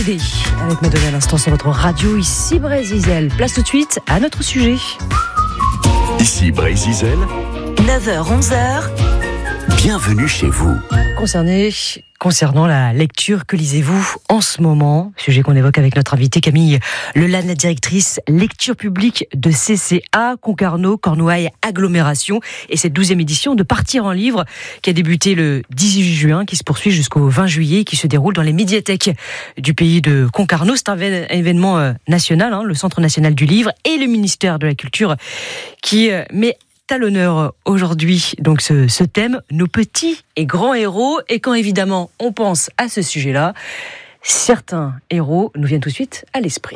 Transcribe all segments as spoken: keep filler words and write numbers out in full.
Friday, avec Madonna à l'instant sur votre radio, ici Brésil. Place tout de suite à notre sujet. Ici Brésil, neuf heures onze heures. Bienvenue chez vous. Concerné, concernant la lecture, que lisez-vous en ce moment ? Sujet qu'on évoque avec notre invitée Camille Lelanne, la directrice lecture publique de C C A, Concarneau, Cornouailles Agglomération, et cette douzième édition de Partir en livre qui a débuté le dix-huit juin, qui se poursuit jusqu'au vingt juillet, qui se déroule dans les médiathèques du pays de Concarneau. C'est un événement national, hein, le Centre national du livre et le ministère de la Culture qui met à l'honneur aujourd'hui donc ce, ce thème, nos petits et grands héros. Et quand évidemment on pense à ce sujet-là, certains héros nous viennent tout de suite à l'esprit.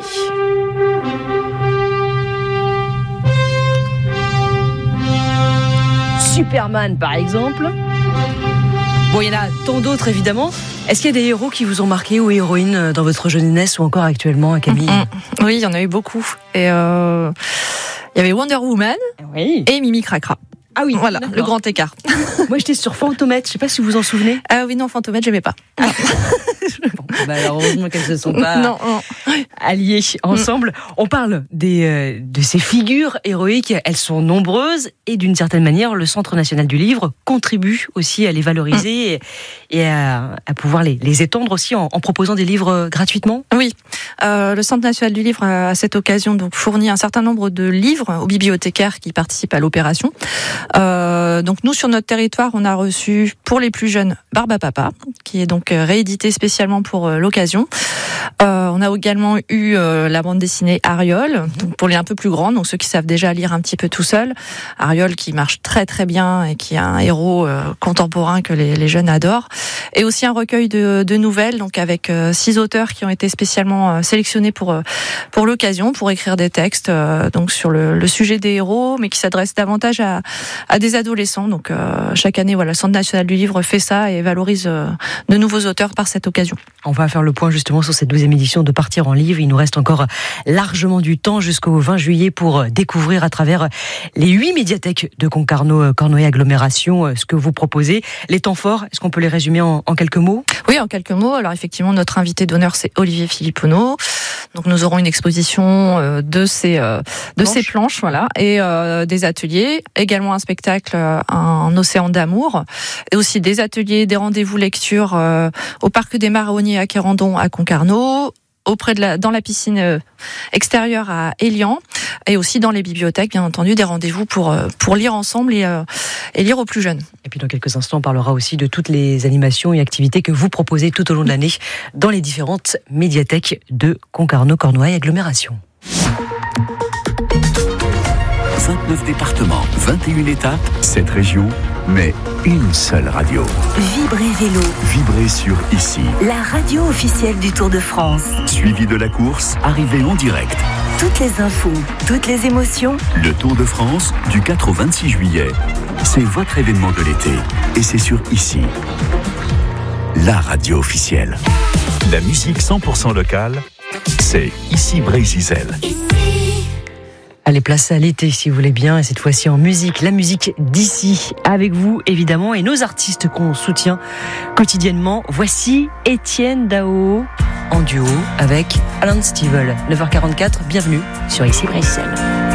Superman par exemple. Bon, il y en a tant d'autres évidemment. Est-ce qu'il y a des héros qui vous ont marqué ou héroïnes dans votre jeunesse ou encore actuellement, Camille ? mmh, mmh. Oui, il y en a eu beaucoup. Et euh... il y avait Wonder Woman oui. et Mimi Cracra. Ah oui, voilà, d'accord. Le grand écart. Moi, j'étais sur Fantomètre, je ne sais pas si vous vous en souvenez. Ah oui, non, Fantomètre, j'aimais pas. Ah. Bon, bah alors heureusement qu'elles ne se sont pas non, non. alliées ensemble. Mm. On parle des, euh, de ces figures héroïques, elles sont nombreuses et d'une certaine manière, le Centre national du livre contribue aussi à les valoriser mm. et, et à, à pouvoir les, les étendre aussi en, en proposant des livres gratuitement. Oui, euh, le Centre national du livre a à cette occasion donc fourni un certain nombre de livres aux bibliothécaires qui participent à l'opération. Euh, donc nous, sur notre territoire, on a reçu pour les plus jeunes Barbapapa, qui est donc réédité spécialement pour euh, l'occasion. Euh, on a également eu euh, la bande dessinée Ariol, donc pour les un peu plus grands, donc ceux qui savent déjà lire un petit peu tout seuls. Ariol qui marche très très bien et qui est un héros euh, contemporain que les, les jeunes adorent. Et aussi un recueil de, de nouvelles, donc avec euh, six auteurs qui ont été spécialement euh, sélectionnés pour euh, pour l'occasion, pour écrire des textes euh, donc sur le, le sujet des héros, mais qui s'adressent davantage à à des adolescents. Donc euh, chaque année, voilà, le Centre national du livre fait ça et valorise euh, de nouveaux auteurs par cette occasion. On va faire le point justement sur cette douzième édition de Partir en livre. Il nous reste encore largement du temps jusqu'au vingt juillet pour découvrir à travers les huit médiathèques de Concarneau, Cornouailles Agglomération ce que vous proposez. Les temps forts, est-ce qu'on peut les résumer en, en quelques mots ? Oui, en quelques mots. Alors effectivement, notre invité d'honneur, c'est Olivier Philippono. Donc nous aurons une exposition de ces de planches. ces planches, voilà, et euh, des ateliers, également un spectacle, un océan d'amour, et aussi des ateliers, des rendez-vous lecture euh, au parc des Marronniers à Quérandon à Concarneau, auprès de la, dans la piscine extérieure à Élian, et aussi dans les bibliothèques, bien entendu, des rendez-vous pour pour lire ensemble et, euh, et lire aux plus jeunes. Et puis dans quelques instants, on parlera aussi de toutes les animations et activités que vous proposez tout au long de l'année dans les différentes médiathèques de Concarneau, Cornouailles Agglomération. vingt-neuf départements, vingt et une étapes, sept régions, mais une seule radio. Vibrez Vélo. Vibrez sur Ici. La radio officielle du Tour de France. Suivi de la course, arrivée en direct. Toutes les infos, toutes les émotions. Le Tour de France, du quatre au vingt-six juillet. C'est votre événement de l'été. Et c'est sur Ici. La radio officielle. La musique cent pour cent locale, c'est Ici Brésil. Allez, place à l'été si vous voulez bien, et cette fois-ci en musique, la musique d'ici, avec vous évidemment, et nos artistes qu'on soutient quotidiennement. Voici Étienne Dao en duo avec Alan Stivell. neuf heures quarante-quatre, bienvenue sur Ici Brésil.